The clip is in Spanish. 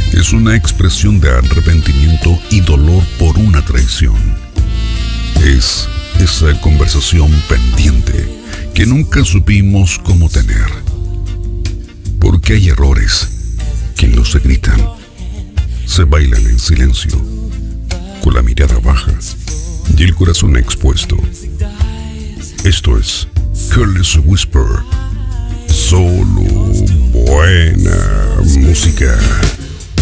Es una expresión de arrepentimiento y dolor por una traición. Es esa conversación pendiente que nunca supimos cómo tener. Porque hay errores que no se gritan, se bailan en silencio, con la mirada baja y el corazón expuesto. Esto es Careless Whisper. Solo buena música.